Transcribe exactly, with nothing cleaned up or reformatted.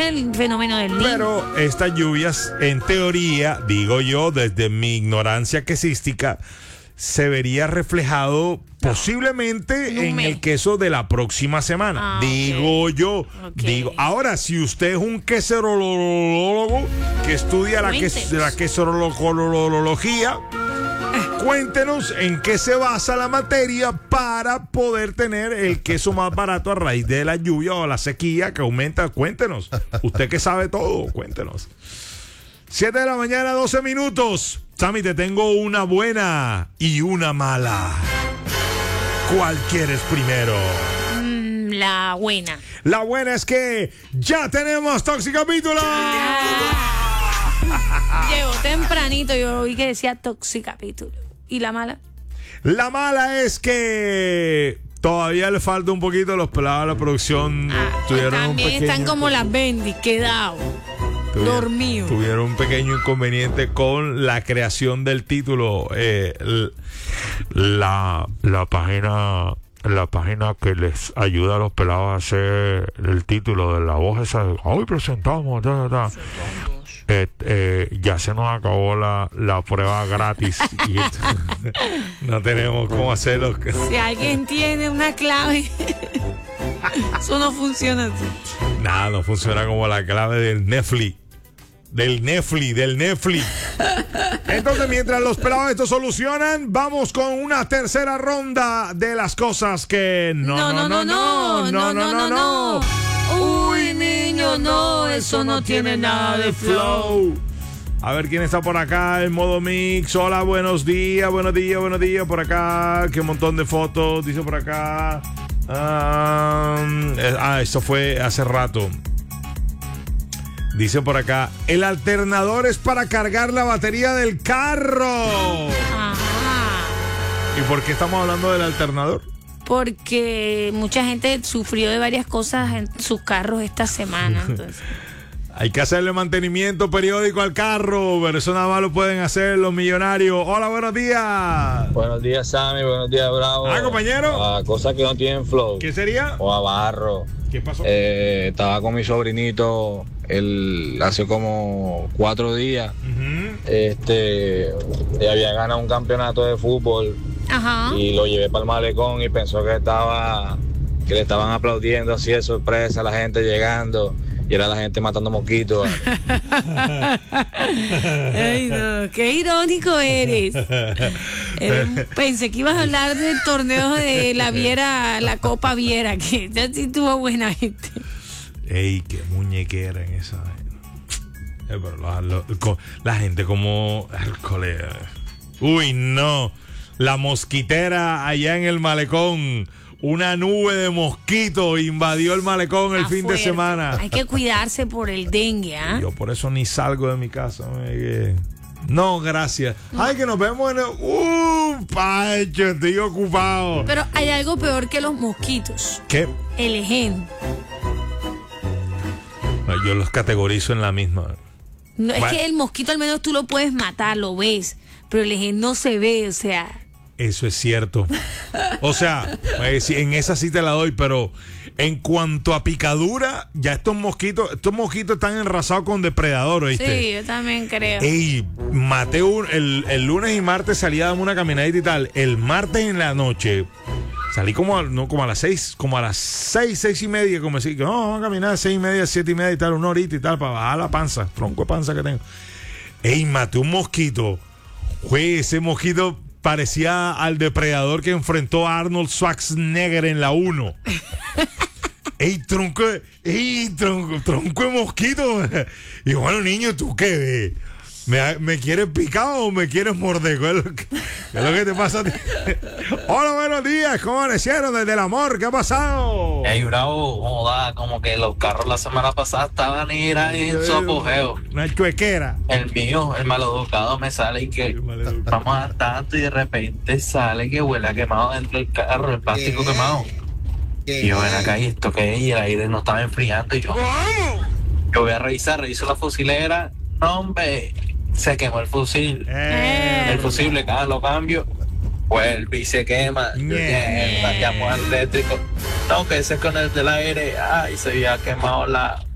el fenómeno del niño. Pero estas lluvias, en teoría, digo yo, desde mi ignorancia quesística, se vería reflejado posiblemente en, en el queso de la próxima semana. Ah, digo okay. yo. Okay. Digo. Ahora, si usted es un queserolólogo que estudia la, ques, la queserología, cuéntenos en qué se basa la materia para poder tener el queso más barato a raíz de la lluvia o la sequía que aumenta. Cuéntenos. Usted que sabe todo, cuéntenos. siete de la mañana, doce minutos. Sammy, te tengo una buena y una mala. ¿Cuál quieres primero? Mm, la buena. La buena es que ya tenemos Toxicapítulo. Llegó tempranito, yo vi que decía Toxicapítulo. ¿Y la mala? La mala es que todavía le falta un poquito. Los pelados de la producción ah, tuvieron también un pequeño... están como las Bendy, quedados. Tuvieron, dormido. Tuvieron un pequeño inconveniente con la creación del título. Eh, la, la página la página que les ayuda a los pelados a hacer el título de la voz esa. Hoy presentamos. Ta, ta, ta. Eh, eh, ya se nos acabó la, la prueba gratis y no tenemos cómo hacerlo. Si alguien tiene una clave, eso no funciona así. Nada, no funciona como la clave del Netflix. Del Netflix, del Netflix. Entonces, mientras los pelados esto solucionan, vamos con una tercera ronda de las cosas que no, no, no, no, no, no, no, no. Uy, niño, no, eso no tiene nada de flow. A ver quién está por acá en modo mix. Hola, buenos días, buenos días, buenos días. Por acá, qué montón de fotos. Dice por acá. Um, ah, esto fue hace rato. Dice por acá, el alternador es para cargar la batería del carro. Ajá. ¿Y por qué estamos hablando del alternador? Porque mucha gente sufrió de varias cosas en sus carros esta semana. Entonces. Hay que hacerle mantenimiento periódico al carro, pero eso nada más lo pueden hacer los millonarios. Hola, buenos días. Buenos días, Sammy. Buenos días, Bravo. Ah, compañero. A cosas que no tienen flow. ¿Qué sería? O a barro. ¿Qué pasó? Eh, estaba con mi sobrinito él, hace como cuatro días. Uh-huh. Este, había ganado un campeonato de fútbol. Ajá. Y lo llevé para el malecón y pensó que estaba, que le estaban aplaudiendo así de sorpresa, la gente llegando. Y era la gente matando mosquitos. Ay, no, qué irónico eres. Eh, pensé que ibas a hablar del torneo de la Viera, la Copa Viera, que ya sí tuvo buena gente. Ey, qué muñequera en esa. Eh, pero la, la, la gente como el colega. Uy, no. La mosquitera allá en el malecón. Una nube de mosquitos invadió el malecón el ah, fin fuerte. de semana. Hay que cuidarse por el dengue, ¿ah? ¿eh? Yo por eso ni salgo de mi casa. No, gracias. Ay, que nos vemos en el... ¡Uh, Pacho! Estoy ocupado. Pero hay algo peor que los mosquitos. ¿Qué? El ején. No, yo los categorizo en la misma. No, es bueno. que el mosquito al menos tú lo puedes matar, lo ves. Pero el ején no se ve, o sea... Eso es cierto. O sea, en esa sí te la doy, pero en cuanto a picadura, ya estos mosquitos, estos mosquitos están enrasados con depredador, ¿oíste? Sí, yo también creo. Ey, maté un, el, el lunes y martes salí a darme una caminadita y tal. El martes en la noche salí como a, no, como a las seis, como a las seis, seis y media, como decir, no, vamos a caminar a seis y media, siete y media y tal, una horita y tal, para bajar la panza, tronco de panza que tengo. Ey, maté un mosquito. Fue ese mosquito parecía al depredador que enfrentó a Arnold Schwarzenegger en la uno. ¡Ey, tronco! ¡Ey, tronco! ¡Tronco de mosquito! Y bueno, niño, ¿tú qué? ¿Me, me quieres picado o me quieres morder? ¿Qué es lo que, qué es lo que te pasa a ti? Hola, buenos días. ¿Cómo amanecieron desde el amor? ¿Qué ha pasado? Ey, Bravo, ¿cómo da? Como que los carros la semana pasada estaban ahí en su apogeo. Una chuequera. El mío, el maleducado, me sale y que vamos a dar tanto y de repente sale que huele a quemado dentro del carro, el plástico quemado. Y yo ven acá y esto que y el aire no estaba enfriando y yo, yo voy a revisar, reviso la fusilera. No, hombre, se quemó el fusil. Eh. El fusible, cada lo cambio. Vuelve y se quema. Yeah. Yeah. Llamo al eléctrico. No, que ese es con el del aire. Ay, se había quemado la,